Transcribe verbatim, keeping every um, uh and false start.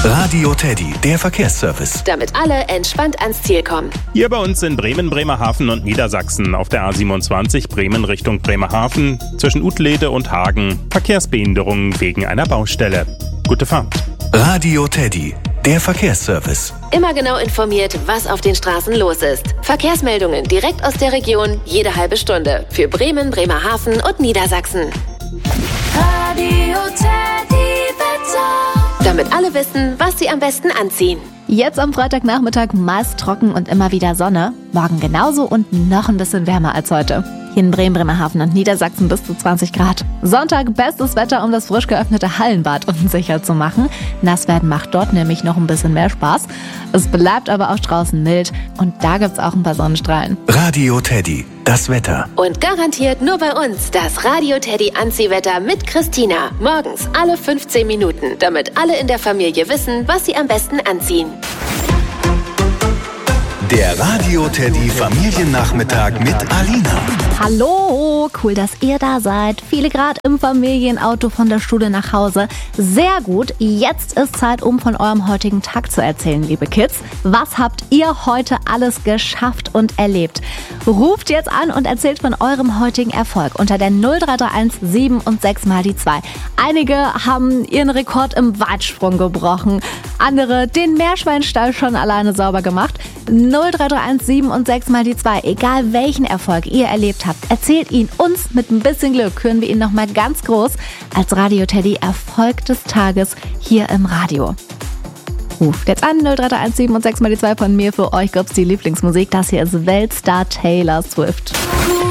Radio Teddy, der Verkehrsservice. Damit alle entspannt ans Ziel kommen. Hier bei uns in Bremen, Bremerhaven und Niedersachsen auf der A siebenundzwanzig Bremen Richtung Bremerhaven zwischen Utlede und Hagen Verkehrsbehinderungen wegen einer Baustelle. Gute Fahrt. Radio Teddy, der Verkehrsservice. Immer genau informiert, was auf den Straßen los ist. Verkehrsmeldungen direkt aus der Region, jede halbe Stunde. Für Bremen, Bremerhaven und Niedersachsen. Radio Teddy Wetter. Damit alle wissen, was sie am besten anziehen. Jetzt am Freitagnachmittag meist trocken und immer wieder Sonne. Morgen genauso und noch ein bisschen wärmer als heute. Hier in Bremen, Bremerhaven und Niedersachsen bis zu zwanzig Grad. Sonntag bestes Wetter, um das frisch geöffnete Hallenbad unsicher zu machen. Nass werden macht dort nämlich noch ein bisschen mehr Spaß. Es bleibt aber auch draußen mild und da gibt's auch ein paar Sonnenstrahlen. Radio Teddy, das Wetter. Und garantiert nur bei uns das Radio Teddy Anziehwetter mit Christina. Morgens alle fünfzehn Minuten, damit alle in der Familie wissen, was sie am besten anziehen. Der Radio Teddy Familiennachmittag mit Alina. Hallo, cool, dass ihr da seid. Viele Grad im Familienauto von der Schule nach Hause. Sehr gut, jetzt ist Zeit, um von eurem heutigen Tag zu erzählen, liebe Kids. Was habt ihr heute alles geschafft und erlebt? Ruft jetzt an und erzählt von eurem heutigen Erfolg unter der null drei drei eins sieben und sechs mal die zwei. Einige haben ihren Rekord im Weitsprung gebrochen, andere den Meerschweinstall schon alleine sauber gemacht. null drei drei eins sieben und sechs mal die zwei. Egal welchen Erfolg ihr erlebt habt, erzählt ihn uns. Mit ein bisschen Glück hören wir ihn nochmal ganz groß als Radio Teddy Erfolg des Tages hier im Radio. Ruft jetzt an, null drei drei eins sieben und sechs mal die zwei von mir. Für euch gibt's die Lieblingsmusik. Das hier ist Weltstar Taylor Swift.